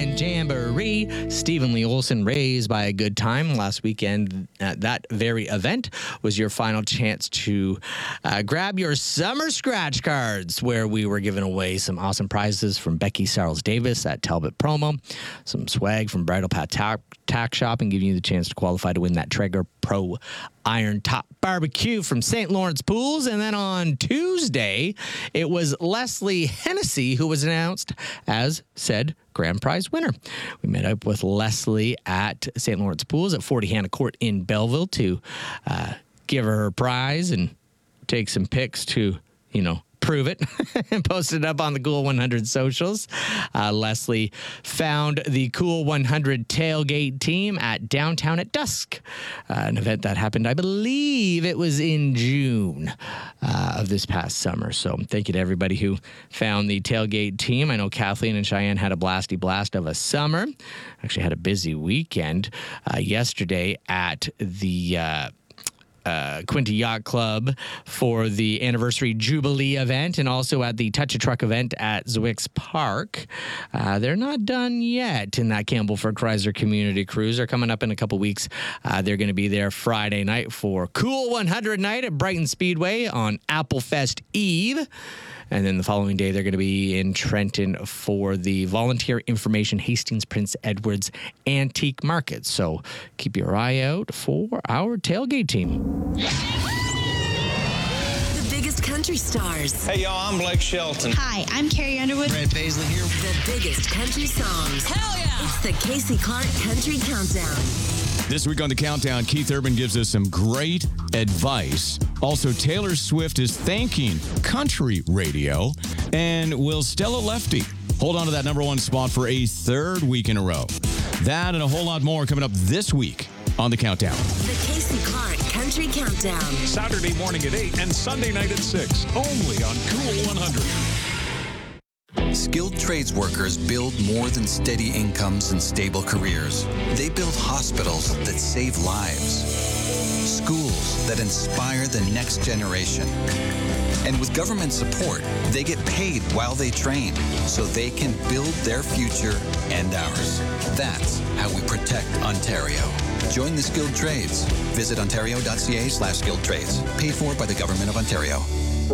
Jamboree. Stephen Lee Olson raised by a good time last weekend at that very event was your final chance to grab your summer scratch cards, where we were giving away some awesome prizes from Becky Sarles Davis at Talbot Promo, some swag from Bridal Path Tack Shop, and giving you the chance to qualify to win that Traeger Pro Iron Top Barbecue from St. Lawrence Pools. And then on Tuesday, it was Leslie Hennessy who was announced as said grand prize winner. We met up with Leslie at St. Lawrence Pools at 40 Hannah Court in Belleville to give her prize and take some pics to, prove it and post it up on the Cool 100 socials. Leslie found the Cool 100 tailgate team at Downtown at Dusk, an event that happened, I believe it was in June of this past summer. So thank you to everybody who found the tailgate team. I know Kathleen and Cheyenne had a blasty blast of a summer. Actually had a busy weekend yesterday at the Quinty Yacht Club for the anniversary Jubilee event, and also at the Touch a Truck event at Zwick's Park. They're not done yet in that Campbellford Chrysler Community Cruise. They're coming up in a couple weeks. They're going to be there Friday night for Cool 100 night at Brighton Speedway on Applefest Eve. And then the following day, they're going to be in Trenton for the Volunteer Information Hastings Prince Edwards Antique Market. So keep your eye out for our tailgate team. The biggest country stars. Hey, y'all, I'm Blake Shelton. Hi, I'm Carrie Underwood. Brad Paisley here. The biggest country songs. Hell yeah! It's the Casey Clark Country Countdown. This week on the Countdown, Keith Urban gives us some great advice. Also, Taylor Swift is thanking country radio. And will Stella Lefty hold on to that number one spot for a third week in a row? That and a whole lot more coming up this week on the Countdown. The Casey Clark Country Countdown. Saturday morning at 8 and Sunday night at 6. Only on Cool 100. Skilled trades workers build more than steady incomes and stable careers. They build hospitals that save lives, schools that inspire the next generation. And with government support, they get paid while they train so they can build their future and ours. That's how we protect Ontario. Join the skilled trades. Visit ontario.ca/skilled trades. Paid for by the Government of Ontario.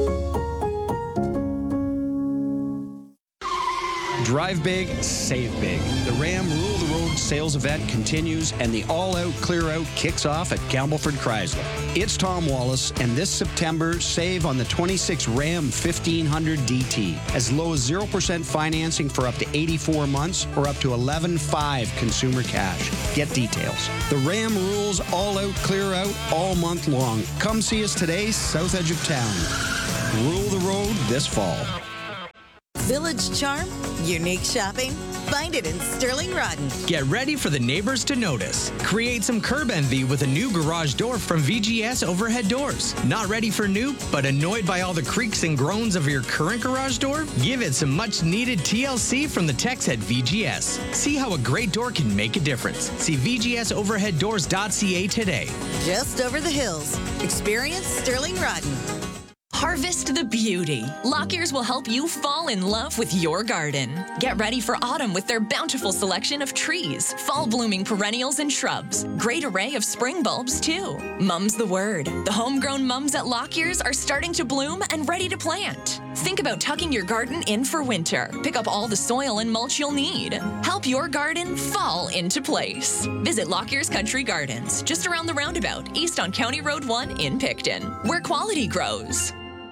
Drive big, save big. The Ram Rule the Road sales event continues, and the all-out clear-out kicks off at Campbellford Chrysler. It's Tom Wallace, and this September, save on the 26 Ram 1500 DT. As low as 0% financing for up to 84 months or up to $11,500 consumer cash. Get details. The Ram Rule's all-out clear-out all month long. Come see us today, south edge of town. Rule the road this fall. Village charm, unique shopping. Find it in Sterling Rodden. Get ready for the neighbors to notice. Create some curb envy with a new garage door from VGS Overhead Doors. Not ready for new, but annoyed by all the creaks and groans of your current garage door? Give it some much needed TLC from the techs at VGS. See how a great door can make a difference. See VGSOverheadDoors.ca today. Just over the hills. Experience Sterling Rodden. Harvest the beauty. Lockyear's will help you fall in love with your garden. Get ready for autumn with their bountiful selection of trees, fall-blooming perennials and shrubs. Great array of spring bulbs, too. Mum's the word. The homegrown mums at Lockyear's are starting to bloom and ready to plant. Think about tucking your garden in for winter. Pick up all the soil and mulch you'll need. Help your garden fall into place. Visit Lockyear's Country Gardens, just around the roundabout, east on County Road 1 in Picton, where quality grows.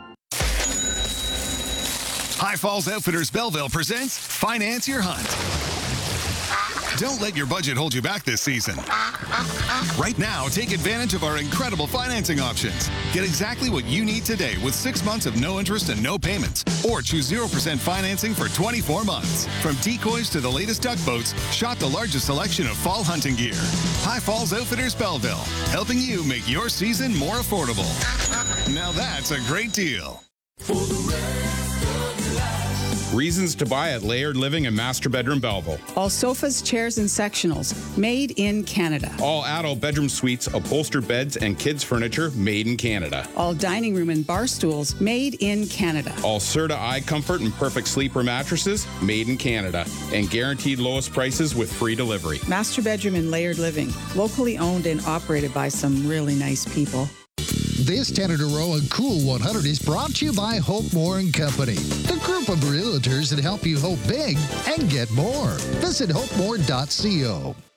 High Falls Outfitters Belleville presents Finance Your Hunt. Don't let your budget hold you back this season. Right now, take advantage of our incredible financing options. Get exactly what you need today with 6 months of no interest and no payments. Or choose 0% financing for 24 months. From decoys to the latest duck boats, shop the largest selection of fall hunting gear. High Falls Outfitters Belleville, helping you make your season more affordable. Now that's a great deal. Reasons to buy at Layered Living and Master Bedroom Belleville. All sofas, chairs, and sectionals made in Canada. All adult bedroom suites, upholstered beds, and kids' furniture made in Canada. All dining room and bar stools made in Canada. All Serta Eye Comfort and Perfect Sleeper mattresses made in Canada. And guaranteed lowest prices with free delivery. Master Bedroom and Layered Living, locally owned and operated by some really nice people. This Canada Row and Cool 100 is brought to you by Hope Moore & Company, the group of realtors that help you hope big and get more. Visit hopemore.co.